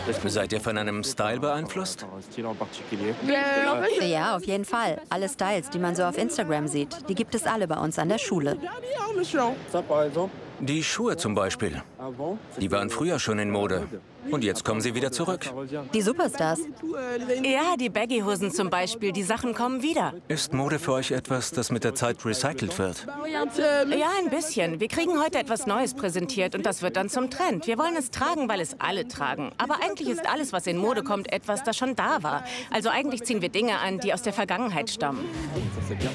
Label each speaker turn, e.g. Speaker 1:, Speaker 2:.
Speaker 1: Seid ihr von einem Style beeinflusst?
Speaker 2: Ja, auf jeden Fall. Alle Styles, die man so auf Instagram sieht, die gibt es alle bei uns an der Schule.
Speaker 1: Die Schuhe zum Beispiel. Die waren früher schon in Mode. Und jetzt kommen sie wieder zurück.
Speaker 2: Die Superstars.
Speaker 3: Ja, die Baggy-Hosen zum Beispiel, die Sachen kommen wieder.
Speaker 1: Ist Mode für euch etwas, das mit der Zeit recycelt wird?
Speaker 3: Ja, ein bisschen. Wir kriegen heute etwas Neues präsentiert und das wird dann zum Trend. Wir wollen es tragen, weil es alle tragen. Aber eigentlich ist alles, was in Mode kommt, etwas, das schon da war. Also eigentlich ziehen wir Dinge an, die aus der Vergangenheit stammen.